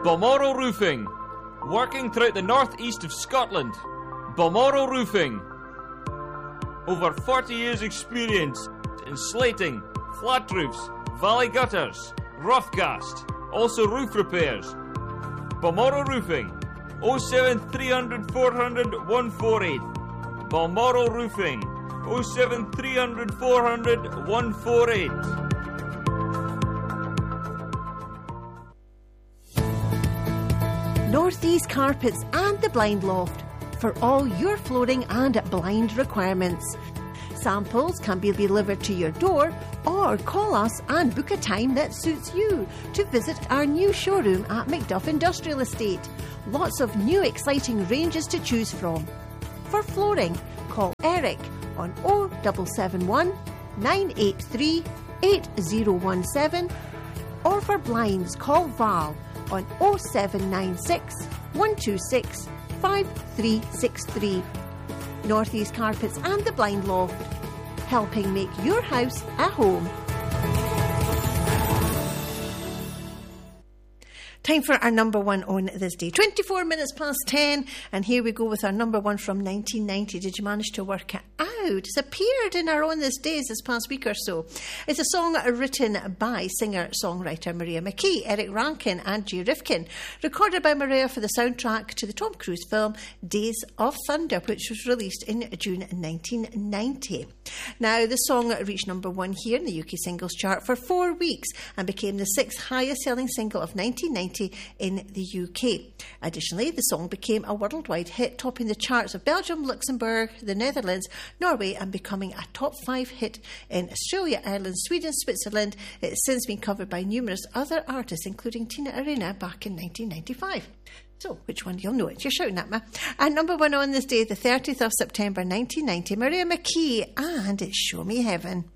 Balmoral Roofing, working throughout the northeast of Scotland. Balmoral Roofing, over 40 years experience in slating, flat roofs, valley gutters, roughcast, also roof repairs. Balmoral Roofing, 07300 400 148. Balmoral Roofing, 07300 400 148. Northeast Carpets and the Blind Loft for all your flooring and blind requirements. Samples can be delivered to your door or call us and book a time that suits you to visit our new showroom at Macduff Industrial Estate. Lots of new exciting ranges to choose from. For flooring, call Eric on 0771 983 8017, or for blinds, call Val on 0796 126 5363. Northeast Carpets and the Blind Loft, helping make your house a home. Time for our number one on this day. 24 minutes past 10, and here we go with our number one from 1990. Did you manage to work it out? It's appeared in our On This Days this past week or so. It's a song written by singer-songwriter Maria McKee, Eric Rankin and Jay Rifkin, recorded by Maria for the soundtrack to the Tom Cruise film Days of Thunder, which was released in June 1990. Now, the song reached number one here in the UK singles chart for 4 weeks and became the 6th highest selling single of 1990 in the UK. Additionally, the song became a worldwide hit, topping the charts of Belgium, Luxembourg, the Netherlands, Norway, and becoming a top 5 hit in Australia, Ireland, Sweden, Switzerland. It's since been covered by numerous other artists, including Tina Arena back in 1995. So, which one? You'll know it. You're shouting at me. And number one on this day, the 30th of September 1990, Maria McKee, and it's Show Me Heaven.